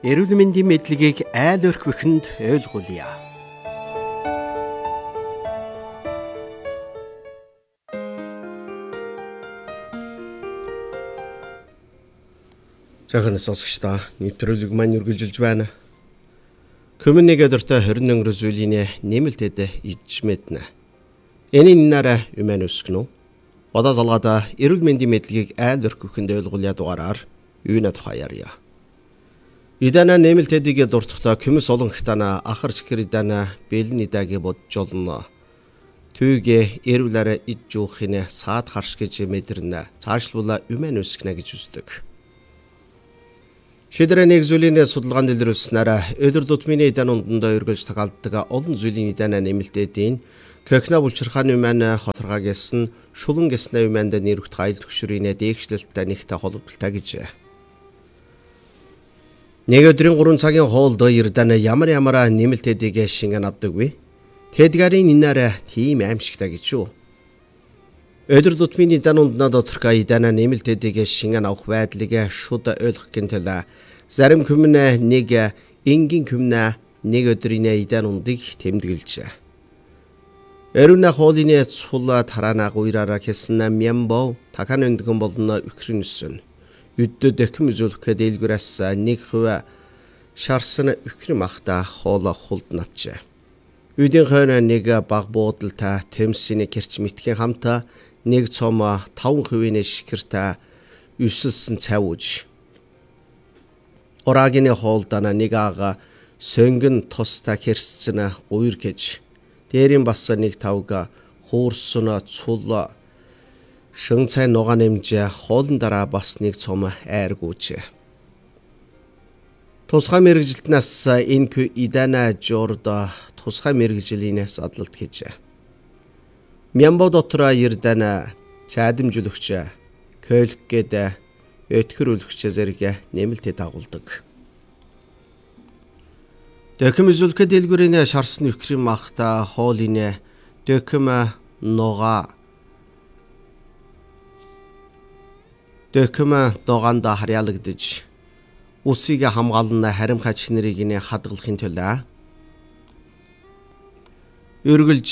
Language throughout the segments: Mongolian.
Эрүүл мэндийн мэдлэгийг айл өрхвөхөнд ойлгуулъя. Зөвхөн сонсогчдоо нэвтрүүлэг маань үргэлжилж байна. Коммуник өдөртөө 21 зүйлийн нэмэлтэд иж мэднэ. Энийн нараа юмэн өсгөнө. Бодос алгада эрүүл мэндийн мэдлэгийг айл өрхвөхөнд ойлгуулъя дугаараар юуна тухаяарья. Идана нэмэлтэдийг дуртахтаа көмөс олон хтана ахарч хэридана бэлэн идаги бодж олно. Түүгээ эрүүлээрэ иж жоохинэ саад харш гэж мэдэрнэ. Цаашлуулаа юмэн өсгөнэ гэж үздэг. Шийдвэр нэг зүйлийн судалгаанд илрүүлснээр өдөр тутмын идан ундандаа өргөж тохиолддог олон зүйлийн идана нэмэлтэдийн көхнө булчирхаан юмэн хоторгаагээс нь шулан гэснэ юмэнд нэрвт гайлт хөшрийнэ дээгшлэлттэй нэгтэй холбогдолтой гэж. Нэг өдрийн 3 цагийн хоолд ирдана ямар нэмэлтэдийг шингэн авдаггүй. Тэдгарын инээр тийм аимшигтай гэж юу. Өдөр тутмын идан унднаа доторх идана нэмэлтэдийг шингэн авах байдлыг шууд ойлгох гэнтэл зарим хүмүүн нэг энгийн хүмүүн нэг өдрийн идан ундыг тэмдэглэж. Эрүүнэ хоолны цулаа тараана гуйраараа хэсэн мямбо такан өндгөн болно үхрэнсэн. Үдд дэхэм үзүүлэхэд дэлгүрээс нэг хувь шарсан үхрэм ахта хооло хулд навчээ. Үдийн хойно нэг баг буудалтай төмсийн гэрч мэтгийн хамта нэг цом 5% шикэртэй өсөлсөн цав үж. Ораагийн хоолдана нэг ага сөнгөн тостай хэрсцэн гуйр гэж. Дээрийн бас нэг тавга хуурсан цул шин цай нугаа нэмжээ хоолн дараа бас нэг цом айргүүч. Тусгай мэрэгжилтнээс энэ идана жорда тусгай мэрэгжилийнээс адлалт хийж. Мямбо дотор ирдана цаадамжлөгч көлггээд өтгөрүүлэгч зэрэг нэмэлтэд агуулдаг. Дөкөм үзүүлэхэд дэлгүрийн шарсан үхрэм ахта хоолны дөкөм нугаа дооганда харьяалагдж үсийг хамгаална харимхай чинэрийг хадгалахын тулд үргэлж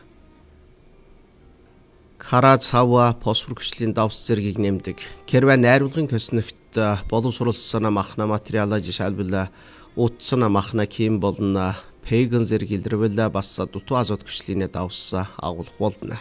кара цава фосфор хүчлийн давс зэргийг нэмдэг. Кервэ найруулгын көснөгт боловсруулсан махна материалаа жишээлбэл утсан махна ким болно пейгэн зэрэг илэрвэл бас дутуу азот хүчлийн давс агуулах болно.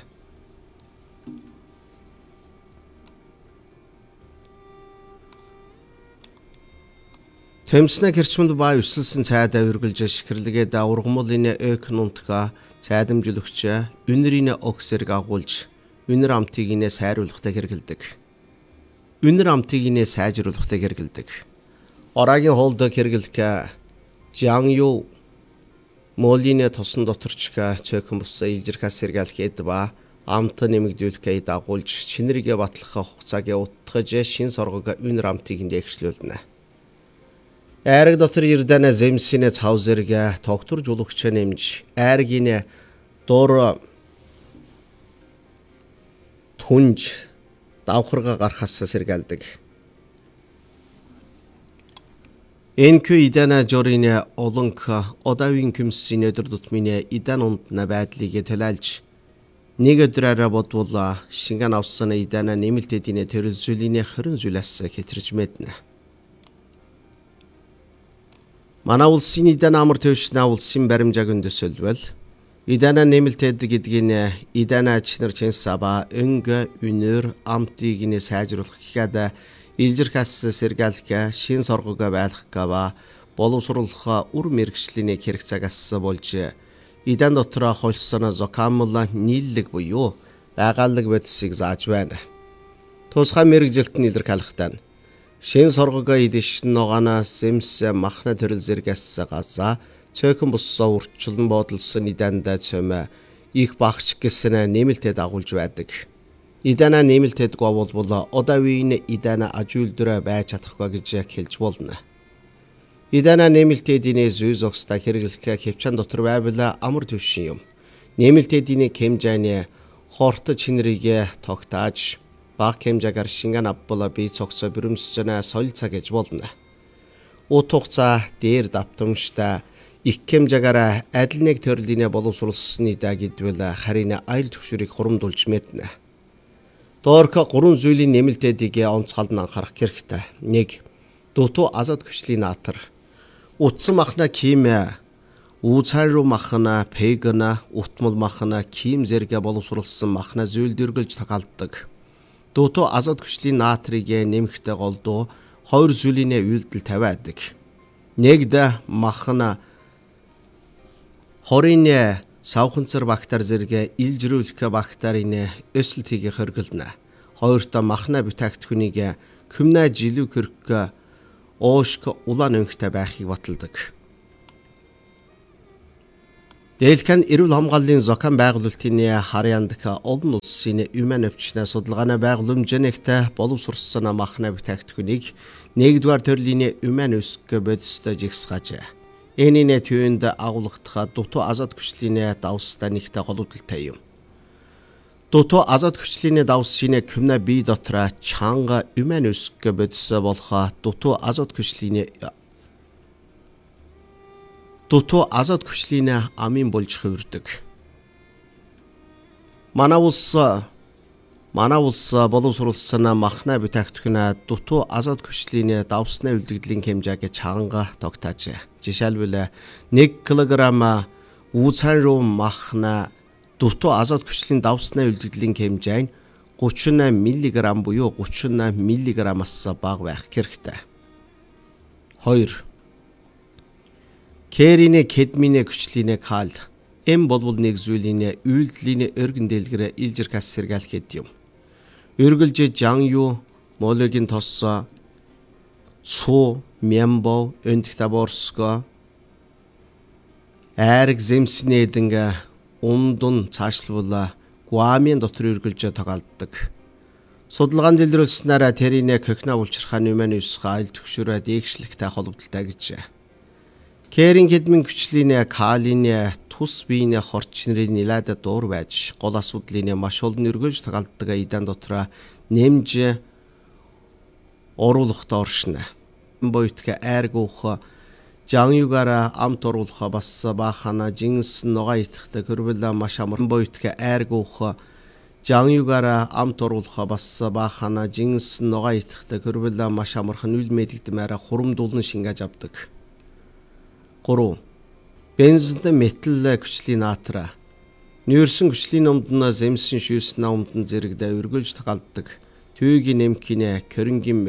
Тэмснэ гэрчмэнд ба өсөлсөн цайдаа үргэлж шихэрлэгээд ургамлын экономика цайдамжлөгч үнэрийн оксэрг агуулж үнэр амтыг сайруулахтай хэрэгэлдэг. Үнэр амтыг сайжруулахтай хэрэгэлдэг. Ораагийн хоолд хэрэглэх жангю молины тосон доторч цөөхөн бус илжирхас сэргэлхэд ба амт нэмэгдүүлэхэд агуулж чинэрийг батлах хугацааг утгаж шин соргог үнэр амтыг дээгшлүүлнэ. Айраг дотор ирдана земсийн цав зэрэг тогтор жуулгч нэмж айргийн дор түнж давхарга гарахаас сэргэлдэг. Энэхүү идана жорийн олонх одавын көмсийн өдөр тутмын идан ундна байдлыг төлөөлж нэг өдрөөр бодвол шингэн авсан идана нэмэлтэдийн төрөлжүүллийн 20 зүйлээс хэтэрж мэднэ. Манай улсын идана амар төвшнө улсын баримжааг өндөсөлвөл идана нэмэлтэд гэдгийг идана чинэр чэнсаба өнг үнэр амтыг сайжруулах гэхэд илжирхас сэргэлэх шин соргог байлгах ба боловсруулах үр мэрэгчлийн хэрэг цагаас болж идан дотор холсон зокамла нийллэг буюу байгаалаг бодисыг зааж байна. Тусгай мэрэгжилтний илэрхийлэхтэн шин соргог идэж ногоона сэмс махна төрөл зэрэгээс газа цөөхөн буссаа урчлан бодолсон иданда цөмө их багч гэсэн нэмэлтэд агуулж байдаг. Идана нэмэлтэд говолбол одавын идана ажуулдраа байж чадахгүй гэж хэлж болно. Идана нэмэлтэдийн зүй зогстой хэрэглэх хөвчөн дотор байвал амар төвшин юм. Нэмэлтэдийн хэмжээний хорт чинэрийг тогтааж баг хэмжээгээр шингэн авбал бие цогцоо бүрэмсчэнэ солилцаа гэж болно. Утугцаа дээр давтамжтай иккэмжагаараа адил нэг төрлийн боловсруулсны да гэдвэл харин аял төгшрийг хурамдуулж мэднэ. Доорх 3 зүйлийн нэмэлтүүдийг онцгойлон анхаарах хэрэгтэй. 1. Дутуу азот хүчлийн наатар. Утсан махна кимэ, уцааруу махна пегна, утмал махна ким зэрэг боловсруулсан махна зүйлдэргэлж тохиолддог. Дутуу азот хүчлийн наатрыг нэмэхдээ голдуу 2 зүйлийн үйлдэл тавиадаг. Нэгд махна хорийн савханцар бактери зэрэг илжрүүлэх бактерийн өсөлтийг хоригдолно. Хоёрт махна бүтээгдэхүүнийг күмнэ жилүү хөрөх оошк улаан өнгөтэй байхыг баталдаг. Дэлхэн эрүүл хамгааллын зохион байгуулалтын харьяанд олон улсын уман өвчнө судалгааны байгууламжнэгт боловсруулсан махна бүтээгдэхүүнийг 1-р төрлийн уман өсөх бодистой жигсгаажээ. Энийн төвөнд агуулгадах дутуу азот хүчлийн давстай нэгтэй холбогдолтой юм. Дутуу азот хүчлийн давсын күмнэ бие дотор чанга уман өсөх бодис болох дутуу азот хүчлийн амын болж хувирдаг. Манай улс боловсруулсан махна бүтээгдэхүүн дутуу азот хүчлийн давсны үлдэгдлийн хэмжээг чанга тогтоожээ. Жишээлбэл 1 кг уцааруу махна дутуу азот хүчлийн давсны үлдэгдлийн хэмжээ нь 30 мг буюу 30 мг-аас бага байх хэрэгтэй. 2. Кэрийн кедмийн хүчлийн кал. Эм болвол нэг зүйлийн үйлдэлийн өргөн дэлгэр илжир кас сэргээлэх гэдэг юм. Үргэлж жангю, мологийн тос, су, мямбо, өндөх таборско, айрэг земсний эдэнгэ умдун цаашлуулаа гуамын дотор үргэлж тохиолддог. Судалгаанд илрүүлснээр тэрийн кохно улчирхааны юмны ус гайл төгшөрөө дээгшлэгтэй холбогдолтой гэж. Кэрийн кедмийн хүчлийн калийн тус биеийн хорчнэрийн нилээд дуур байж гол асуудлын маш олон өргөж тохиолддог идан дотор нэмж оруулахд оршино. Бойтг айрг ух жангюгаараа амт оруулах бас баахана жинс ногоо итгэхтэй хөрвөл маш амар бойтг айрг ух жангюгаараа амт оруулах бас баахана жинс ногоо итгэхтэй хөрвөл маш амархан үл мэдэгдмээр хурамдуулан шингээж авдаг. 3. Бензинт метал хүчлийн наатар. Нүүрсэн хүчлийн умдна земсэн шүүснэ умдан зэрэгдээ өргөлж тохиолддог. Түйгийн нэмхинэ корингийн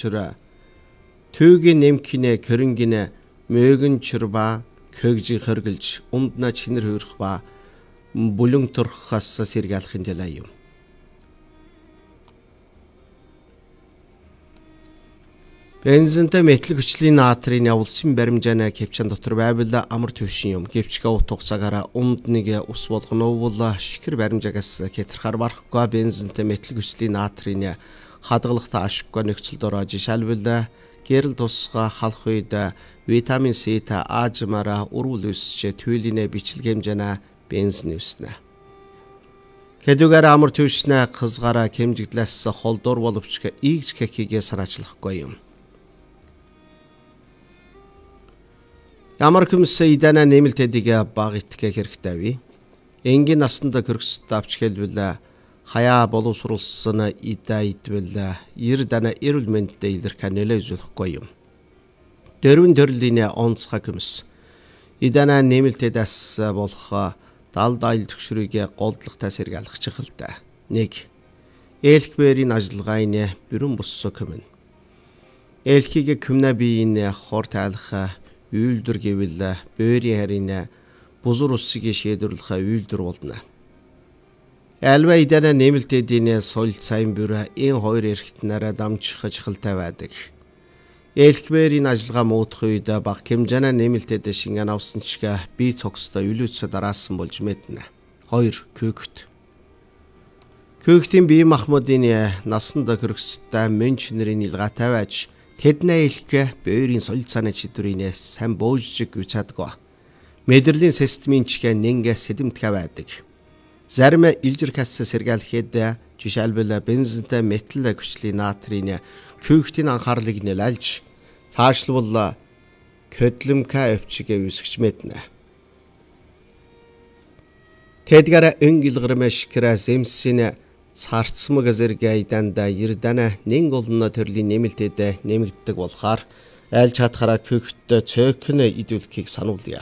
мөгөнчр ба көгжи хоргилж умдна чинэр хөрөх ба бүлэн турхаас сэргээлэхин дэлээ юм. Бензинт метал хүчлийн наатрын явуулсан баримжааны кепчан дотор байвал амар төвшин юм. Гэвчгээ утгацаагаараа умдныг ус болгоно бол шикэр баримжаагаас хэтэрхар барахгүй бензинт метал хүчлийн наатрын хадгалагтай ашиггүй нөхцөлд ороо жишээлбэл гэрэл тусгай халах үед витамин С та аажмаараа өрүүл өсч туйлын бичлэг хэмжээнэ бензин өснө. Хэдүүгээр амар төвшнэ хызгаараа хэмжигдлээс холдуур боловч ийгч кекигээ санаачлахгүй юм. Ямар хүмс идана нэмэлтүүдийг бага итгэх хэрэгтэй вэ? Энгийн насанд хөргөсөд авч хэлбэл хаяа боловсруулсан идвэл 90 дана эрүүл мэндэд илэрх нөлөө үзүүлэхгүй юм. Дөрвөн төрлийн онцгой хүмс идана нэмэлтүүдээс болох далд аял төгшрийг голдлоготой сэргээлэх чухалтай. 1. Элхбэрийн ажиллагааны бүрэн боссон хүмүн. Элхийг күмнэ биеийн хор тайлах үйлдвэр гэвэл бөөрийн харийн бузар усыг шийдвэрлэх үйлдвэр болно. Альва идана нэмэлтүүдийн соёл сайн бүр энэ хоёр эрхтнаараа дамжих чухалтай байдаг. Элхбэрийн ажиллагаа муудах үед бага хэмжээний нэмэлтүүд шингэн авсан ч бие цогцтой өлөөцөд дараасан болж мэднэ. 2. Көөгт. Көөгтийн бие махбодын насанд хөргөстэй мөн чинэрийн илгаатай байж тэдний элх бөөрийн соёл цааны чидвэрийн сайн боожжиг үцадгаа. Мэдрэлийн системийн чихэ нэнгэ сэдэмтгэ байдаг. Зарим илжир касс сэргээлэхэд жишээлбэл бензинтэй метал хүчлийн наатрын көөгтийн анхаарлыг нэлэлж цаашлбал көдлөмка өвчигэ үсгч мэднэ. Тэдгара өнгилгэрмэ шикра земсинэ царцмаг зэрэг айданда ирдана нэн олно төрлийн нэмэлтэд нэмэгддэг болохоор аль чадхаараа көгтө цөөхнө идүүлэхийг сануулъя.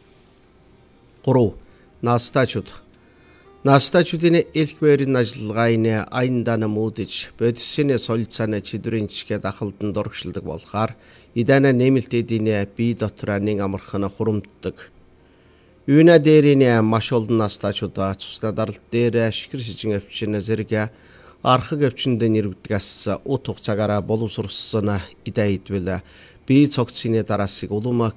3. Настачуудын илх байрын ажиллагааны айндана муудаж бодисны солилцааны чидүрийн чигээ дахалдан дургшилдаг болохоор идана нэмэлтэдийн бие дотроо нэг амархан хурамддаг. Юуна дээрийн маш олон настачуудаа цусна даралт дээр шикэр шижин өвчин зэрэг архаг өвчнөд нэрвдгээс ут хугацаагаараа боловсрсон идэ идвэл бие цогцсны дараасыг улам